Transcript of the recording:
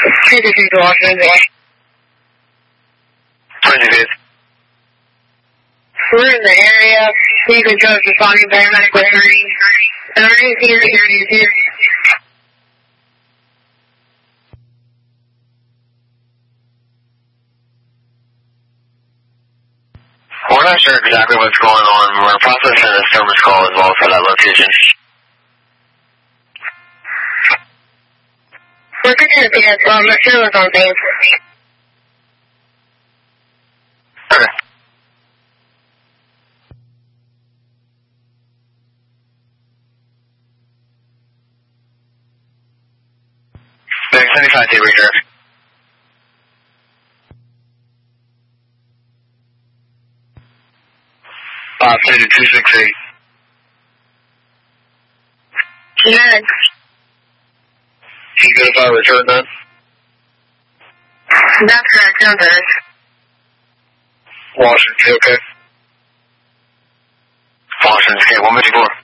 56 to Washington. 25th. We're in the area. You can trust responding paramedic with 30. Emergency is here. We're not sure exactly what's going on. We're processing a service call as well for that location. We're getting a PS. I'm not sure what's on things. Okay. Next 75 T reader. Operator 268. Yes. You good if I return then? That's correct, number. Washington, okay. Washington, okay, 154.